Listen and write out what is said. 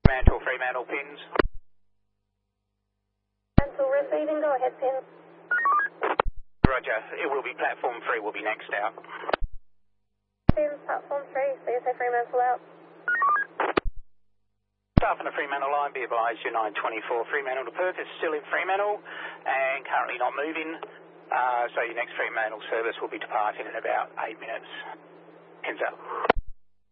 Fremantle pins. Fremantle receiving, go ahead, pins. Roger, it will be platform 3 will be next out. Pins, platform 3, CSA Fremantle out. Staff on the Fremantle line, be advised your 924 Fremantle to Perth is still in Fremantle and currently not moving. So your next Fremantle service will be departing in about 8 minutes. Pins out.